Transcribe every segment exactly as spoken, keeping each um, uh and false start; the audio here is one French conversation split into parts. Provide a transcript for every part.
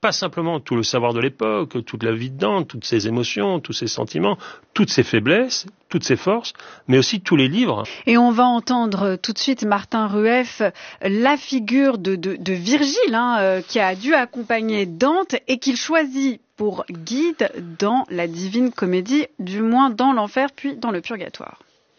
pas simplement tout le savoir de l'époque, toute la vie de Dante, toutes ses émotions, tous ses sentiments, toutes ses faiblesses, toutes ses forces, mais aussi tous les livres. Et on va entendre tout de suite Martin Rueff, la figure de, de, de Virgile, hein, euh, qui a dû accompagner Dante et qu'il choisit pour guide dans la Divine Comédie, du moins dans l'enfer puis dans le purgatoire.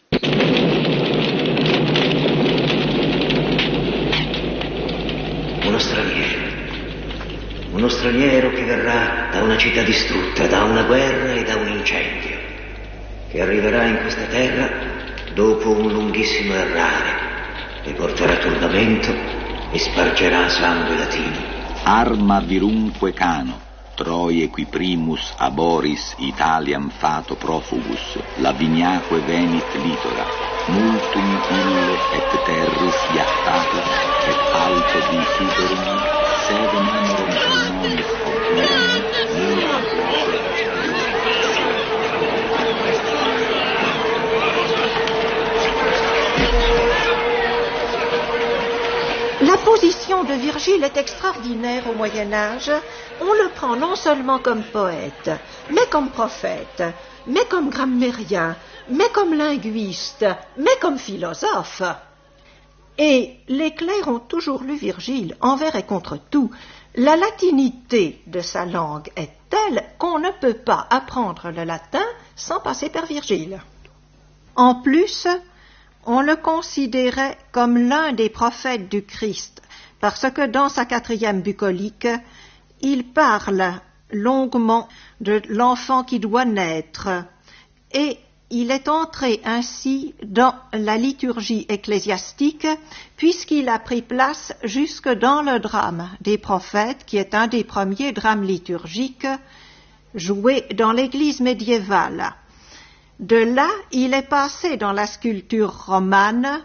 Uno straniero, uno straniero che verrà da una città distrutta, da una guerra e da un incendio, che arriverà in questa terra dopo un lunghissimo errare e porterà turbamento e spargerà sangue latino. Arma virumque cano, Troie qui primus aboris Italiam fato profugus, Laviniaque venit litora, multum ille et terris iactatus, et alto dicitorum, sede memorum pulmonis operum, La position de Virgile est extraordinaire au Moyen-Âge. On le prend non seulement comme poète, mais comme prophète, mais comme grammairien, mais comme linguiste, mais comme philosophe. Et les clercs ont toujours lu Virgile envers et contre tout. La latinité de sa langue est telle qu'on ne peut pas apprendre le latin sans passer par Virgile. En plus, on le considérait comme l'un des prophètes du Christ, parce que dans sa quatrième bucolique, il parle longuement de l'enfant qui doit naître, et il est entré ainsi dans la liturgie ecclésiastique, puisqu'il a pris place jusque dans le drame des prophètes, qui est un des premiers drames liturgiques joués dans l'Église médiévale. De là, il est passé dans la sculpture romane,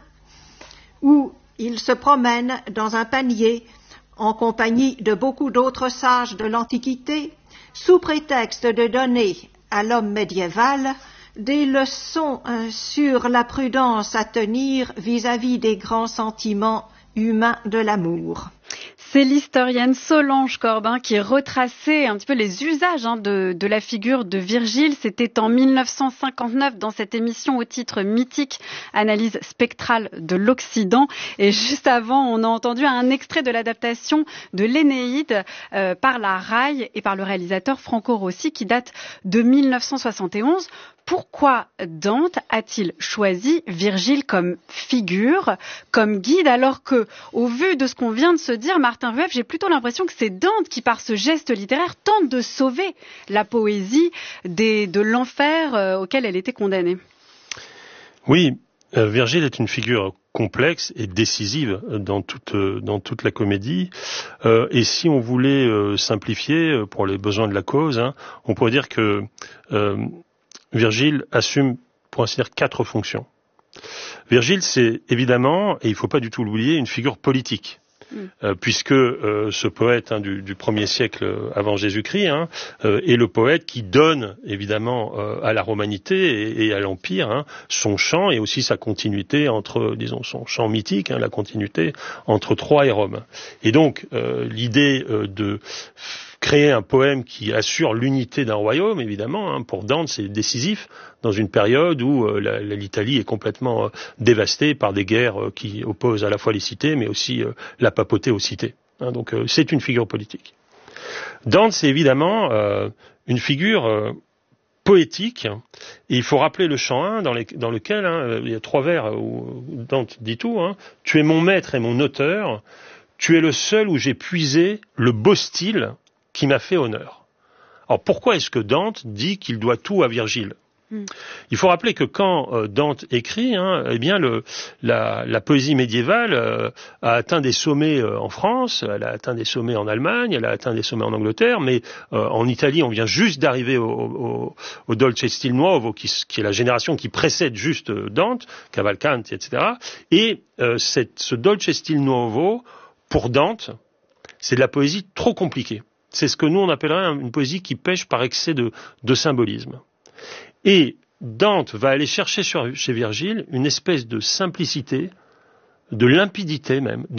où il se promène dans un panier en compagnie de beaucoup d'autres sages de l'Antiquité, sous prétexte de donner à l'homme médiéval des leçons euh, sur la prudence à tenir vis-à-vis des grands sentiments humains de l'amour. C'est l'historienne Solange Corbin qui retraçait un petit peu les usages hein, de, de la figure de Virgile. C'était en mille neuf cent cinquante-neuf dans cette émission au titre mythique Analyse spectrale de l'Occident. Et juste avant, on a entendu un extrait de l'adaptation de l'Énéide euh, par la Rai et par le réalisateur Franco Rossi qui date de mille neuf cent soixante et onze. Pourquoi Dante a-t-il choisi Virgile comme figure, comme guide, alors que, au vu de ce qu'on vient de se dire, Martin Rueff, j'ai plutôt l'impression que c'est Dante qui, par ce geste littéraire, tente de sauver la poésie des, de l'enfer euh, auquel elle était condamnée. Oui, euh, Virgile est une figure complexe et décisive dans toute, dans toute la comédie. Euh, et si on voulait euh, simplifier, pour les besoins de la cause, hein, on pourrait dire que euh, Virgile assume, pour ainsi dire, quatre fonctions. Virgile, c'est évidemment, et il ne faut pas du tout l'oublier, une figure politique. Mm. Euh, puisque euh, ce poète hein, du, du premier siècle avant Jésus-Christ hein, euh, est le poète qui donne évidemment euh, à la romanité et, et à l'Empire hein, son chant et aussi sa continuité entre, disons, son chant mythique, hein, la continuité entre Troie et Rome. Et donc, euh, l'idée euh, de créer un poème qui assure l'unité d'un royaume, évidemment, hein, pour Dante, c'est décisif dans une période où euh, la, l'Italie est complètement euh, dévastée par des guerres euh, qui opposent à la fois les cités, mais aussi euh, la papauté aux cités. Hein, donc euh, c'est une figure politique. Dante, c'est évidemment euh, une figure euh, poétique, et il faut rappeler le chant un dans, les, dans lequel hein, il y a trois vers où Dante dit tout, hein, « Tu es mon maître et mon auteur, tu es le seul où j'ai puisé le beau style qui m'a fait honneur. » Alors pourquoi est-ce que Dante dit qu'il doit tout à Virgile ? Mm. Il faut rappeler que quand euh, Dante écrit, hein, eh bien le, la, la poésie médiévale euh, a atteint des sommets euh, en France, elle a atteint des sommets en Allemagne, elle a atteint des sommets en Angleterre, mais euh, en Italie, on vient juste d'arriver au, au, au Dolce Stil Nuovo, qui, qui est la génération qui précède juste Dante, Cavalcanti, et cetera. Et euh, cette, ce Dolce Stil Nuovo, pour Dante, c'est de la poésie trop compliquée. C'est ce que nous on appellerait une poésie qui pêche par excès de, de symbolisme. Et Dante va aller chercher sur, chez Virgile une espèce de simplicité, de limpidité même,